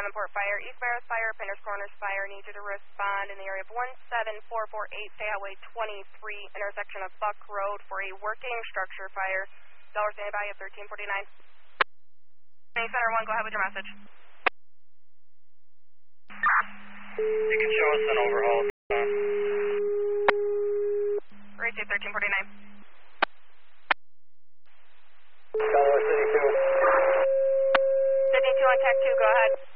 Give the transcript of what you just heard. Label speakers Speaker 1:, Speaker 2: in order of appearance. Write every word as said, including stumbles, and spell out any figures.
Speaker 1: Davenport Fire, East Barrows Fire, Pinders Corners Fire, need you to respond in the area of one seven four four eight, State Highway twenty-three, intersection of Buck Road for a working structure fire. Dollar standing by at thirteen forty-nine. Center one, go ahead with your message.
Speaker 2: You can show us an overhaul.
Speaker 1: Right to thirteen forty-nine.
Speaker 2: Colorado City two.
Speaker 1: Sydney two on Tech two, go ahead.